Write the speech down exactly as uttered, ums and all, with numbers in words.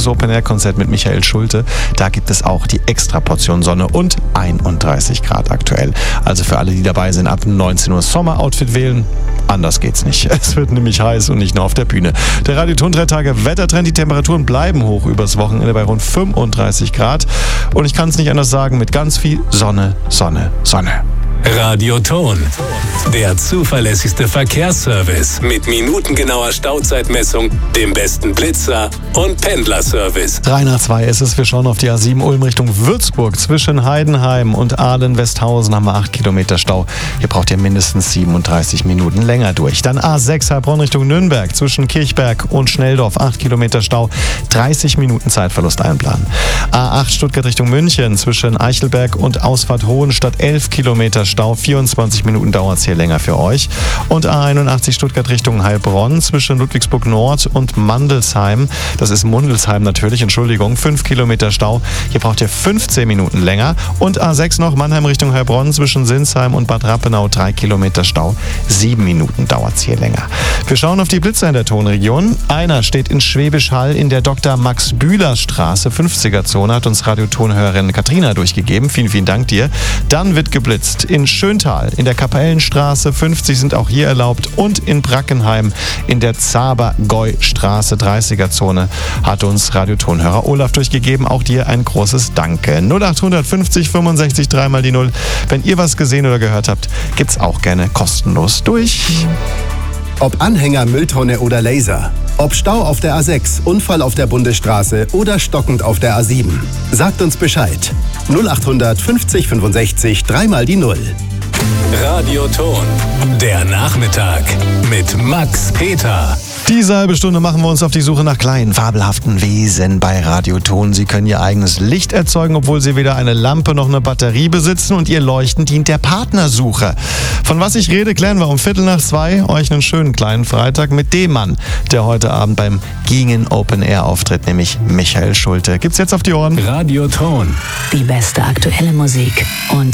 großes Open-Air-Konzert mit Michael Schulte. Da gibt es auch die Extraportion Sonne und einunddreißig Grad aktuell. Also für alle, die dabei sind, ab neunzehn Uhr Sommeroutfit wählen. Anders geht's nicht. Es wird nämlich heiß und nicht nur auf der Bühne. Der Radioton drei Tage Wettertrend. Die Temperaturen bleiben hoch übers Wochenende bei rund fünfunddreißig Grad. Und ich kann es nicht anders sagen, mit ganz viel Sonne, Sonne, Sonne. Radioton, der zuverlässigste Verkehrsservice mit minutengenauer Stauzeitmessung, dem besten Blitzer und Pendlerservice. drei nach zwei ist es. Wir schauen auf die A sieben Ulm Richtung Würzburg. Zwischen Heidenheim und Ahlen-Westhausen haben wir acht Kilometer Stau. Hier braucht ihr mindestens siebenunddreißig Minuten länger durch. Dann A sechs Heilbronn Richtung Nürnberg. Zwischen Kirchberg und Schnelldorf acht Kilometer Stau. dreißig Minuten Zeitverlust einplanen. A acht Stuttgart Richtung München. Zwischen Eichelberg und Ausfahrt Hohenstadt elf Kilometer Stau. vierundzwanzig Minuten dauert es hier länger für euch. Und A einundachtzig Stuttgart Richtung Heilbronn. Zwischen Ludwigsburg Nord und Mandelsheim. Das ist Mundelsheim natürlich, Entschuldigung. fünf Kilometer Stau. Hier braucht ihr fünfzehn Minuten länger. Und A sechs noch Mannheim Richtung Heilbronn. Zwischen Sinsheim und Bad Rappenau drei Kilometer Stau. sieben Minuten dauert es hier länger. Wir schauen auf die Blitzer in der Tonregion. Einer steht in Schwäbisch Hall in der Doktor Max Bühler Straße, fünfziger Zone, hat uns Radiotonhörerin Katrina durchgegeben. Vielen, vielen Dank dir. Dann wird geblitzt in Schöntal, in der Kapellenstraße, fünfzig sind auch hier erlaubt, und in Brackenheim in der Zabergäu-Straße, dreißiger Zone, hat uns Radiotonhörer Olaf durchgegeben. Auch dir ein großes Danke. null acht fünfzig fünfundsechzig dreimal die Null. Wenn ihr was gesehen oder gehört habt, gibt's auch gerne kostenlos durch. Ob Anhänger, Mülltonne oder Laser. Ob Stau auf der A sechs, Unfall auf der Bundesstraße oder stockend auf der A sieben. Sagt uns Bescheid. null acht fünfzig fünfundsechzig dreimal die Null. Radioton, der Nachmittag mit Max Peter. Diese halbe Stunde machen wir uns auf die Suche nach kleinen, fabelhaften Wesen bei Radioton. Sie können ihr eigenes Licht erzeugen, obwohl sie weder eine Lampe noch eine Batterie besitzen, und ihr Leuchten dient der Partnersuche. Von was ich rede, klären wir um Viertel nach zwei. Euch einen schönen kleinen Freitag mit dem Mann, der heute Abend beim Gingen Open Air auftritt, nämlich Michael Schulte. Gibt's jetzt auf die Ohren. Radioton. Die beste aktuelle Musik und